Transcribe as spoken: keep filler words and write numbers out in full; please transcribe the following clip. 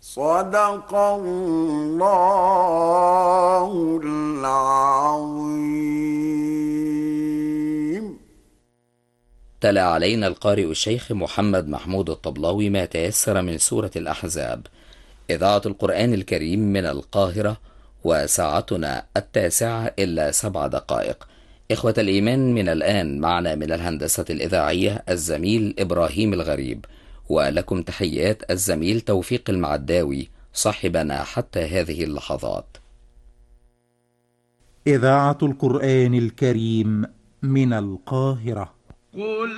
صدق الله العظيم. تلا علينا القارئ الشيخ محمد محمود الطبلاوي ما تيسر من سورة الأحزاب. إذاعة القرآن الكريم من القاهرة، وساعتنا التاسعة إلا سبع دقائق. إخوة الإيمان، من الآن معنا من الهندسة الإذاعية الزميل إبراهيم الغريب، ولكم تحيات الزميل توفيق المعداوي صاحبنا حتى هذه اللحظات. إذاعة القرآن الكريم من القاهرة. قل